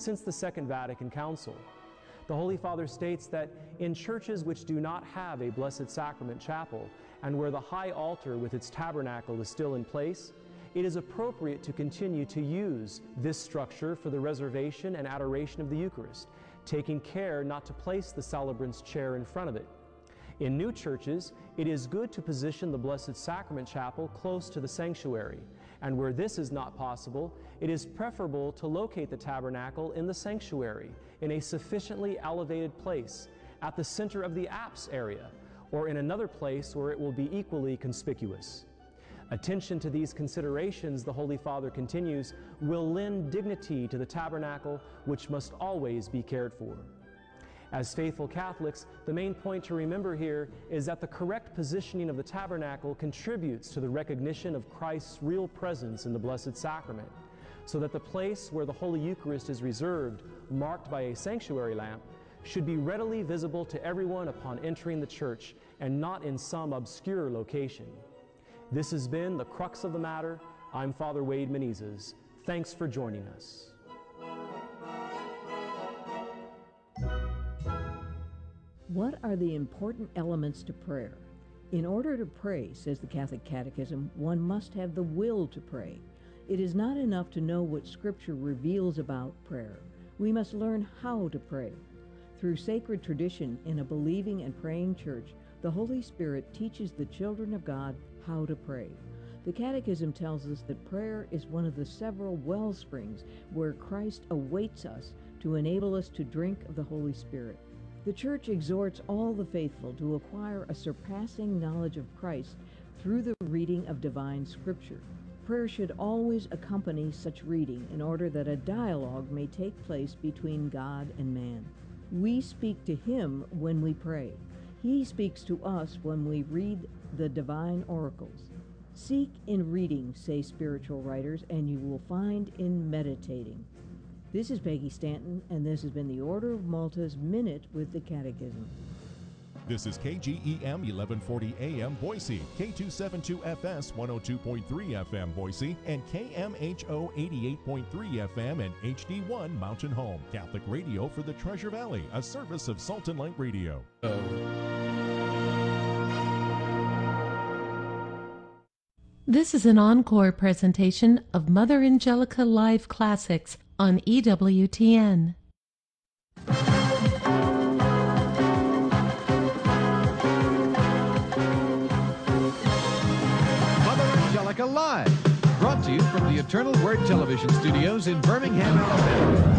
since the Second Vatican Council. The Holy Father states that in churches which do not have a Blessed Sacrament chapel, and where the high altar with its tabernacle is still in place, it is appropriate to continue to use this structure for the reservation and adoration of the Eucharist, taking care not to place the celebrant's chair in front of it. In new churches, it is good to position the Blessed Sacrament chapel close to the sanctuary, and where this is not possible, it is preferable to locate the tabernacle in the sanctuary, in a sufficiently elevated place, at the center of the apse area, or in another place where it will be equally conspicuous. Attention to these considerations, the Holy Father continues, will lend dignity to the tabernacle, which must always be cared for. As faithful Catholics, the main point to remember here is that the correct positioning of the tabernacle contributes to the recognition of Christ's real presence in the Blessed Sacrament, so that the place where the Holy Eucharist is reserved, marked by a sanctuary lamp, should be readily visible to everyone upon entering the church and not in some obscure location. This has been The Crux of the Matter. I'm Father Wade Menezes. Thanks for joining us. What are the important elements to prayer? In order to pray, says the Catholic Catechism, one must have the will to pray. It is not enough to know what Scripture reveals about prayer. We must learn how to pray. Through sacred tradition in a believing and praying church, the Holy Spirit teaches the children of God how to pray. The Catechism tells us that prayer is one of the several well springs where Christ awaits us to enable us to drink of the Holy Spirit. The Church exhorts all the faithful to acquire a surpassing knowledge of Christ through the reading of divine Scripture. Prayer should always accompany such reading in order that a dialogue may take place between God and man. We speak to Him when we pray. He speaks to us when we read the divine oracles. Seek in reading, say spiritual writers, and you will find in meditating. This is Peggy Stanton, and this has been the Order of Malta's Minute with the Catechism. This is KGEM 1140 AM Boise, K272FS 102.3 FM Boise, and KMHO 88.3 FM and HD1 Mountain Home. Catholic radio for the Treasure Valley, a service of Salt and Light Radio. This is an encore presentation of Mother Angelica Live Classics on EWTN. Mother Angelica Live, brought to you from the Eternal Word Television Studios in Birmingham, Alabama.